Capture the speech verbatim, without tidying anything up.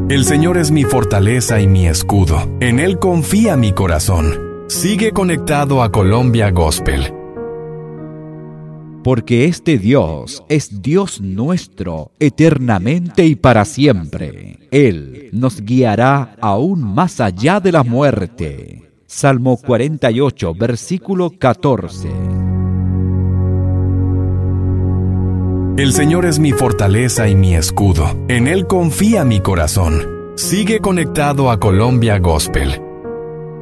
El Señor es mi fortaleza y mi escudo. En Él confía mi corazón. Sigue conectado a Colombia Gospel. Porque este Dios es Dios nuestro, eternamente y para siempre. Él nos guiará aún más allá de la muerte. Salmo cuarenta y ocho, versículo catorce. El Señor es mi fortaleza y mi escudo. En Él confía mi corazón. Sigue conectado a Colombia Gospel.